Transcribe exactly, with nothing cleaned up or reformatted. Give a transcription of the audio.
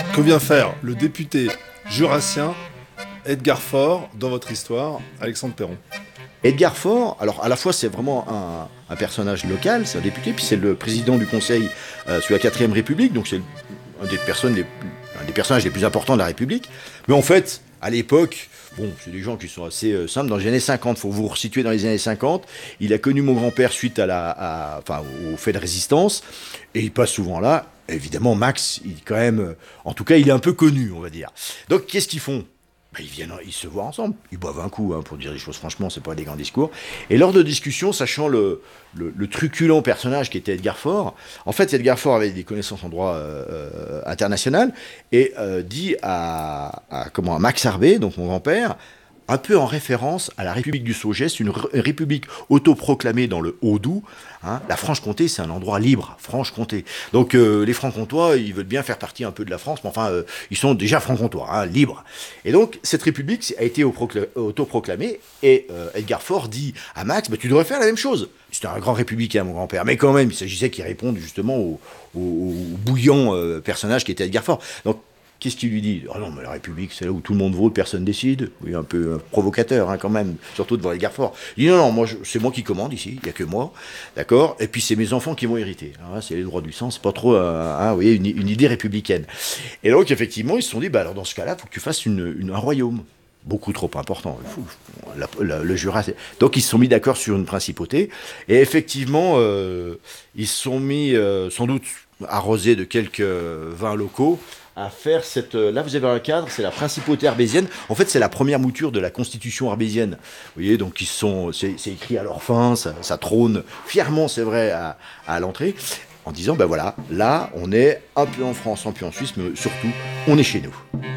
Que vient faire le député jurassien Edgar Faure dans votre histoire, Alexandre Perron? Edgar Faure, alors à la fois c'est vraiment un, un personnage local, c'est un député, puis c'est le président du Conseil euh, sous la quatrième République, donc c'est un des personnes les, un des personnages les plus importants de la République. Mais en fait, à l'époque, bon, c'est des gens qui sont assez euh, simples. Dans les années cinquante, il faut vous resituer dans les années cinquante. Il a connu mon grand-père suite à la, à, enfin, au fait de résistance, et il passe souvent là. Évidemment, Max, il quand même, euh, en tout cas, il est un peu connu, on va dire. Donc, qu'est-ce qu'ils font? Ben, ils viennent, ils se voient ensemble, ils boivent un coup, hein, pour dire les choses franchement, c'est pas des grands discours. Et lors de discussions, sachant le, le, le truculent personnage qui était Edgar Faure, en fait, Edgar Faure avait des connaissances en droit euh, international et euh, dit à, à, comment, à Max Arbé, donc mon grand-père, un peu en référence à la République du Saugest, une r- république autoproclamée dans le Haut-Doubs. Hein. La Franche-Comté, c'est un endroit libre, Franche-Comté. Donc euh, les Francs-Comtois, ils veulent bien faire partie un peu de la France, mais enfin, euh, ils sont déjà Francs-Comtois, hein, libres. Et donc, cette république a été autoproclamée, et euh, Edgar Faure dit à Max, bah, tu devrais faire la même chose. C'était un grand républicain, mon grand-père, mais quand même, il s'agissait qu'il réponde justement au, au, au bouillant euh, personnage qui était Edgar Faure. Donc, qu'est-ce qu'il lui dit? Oh non, mais la République, c'est là où tout le monde vote, personne décide. Oui, un peu provocateur, hein, quand même, surtout devant Edgar Faure. Il dit non, non, moi, je, c'est moi qui commande ici, il n'y a que moi, d'accord? Et puis c'est mes enfants qui vont hériter. Alors là, c'est les droits du sang, c'est pas trop, euh, hein, vous voyez, une, une idée républicaine. Et donc, effectivement, ils se sont dit, bah alors dans ce cas-là, il faut que tu fasses une, une, un royaume. Beaucoup trop important. La, la, le Jura. C'est... Donc ils se sont mis d'accord sur une principauté. Et effectivement, euh, ils se sont mis, euh, sans doute arrosés de quelques vins locaux, à faire cette... Là, vous avez un cadre, c'est la principauté arbésienne. En fait, c'est la première mouture de la constitution arbésienne. Vous voyez, donc ils sont... C'est, c'est écrit à leur fin, ça, ça trône fièrement, c'est vrai, à, à l'entrée, en disant, ben voilà, là, on est un peu en France, un peu en Suisse, mais surtout, on est chez nous.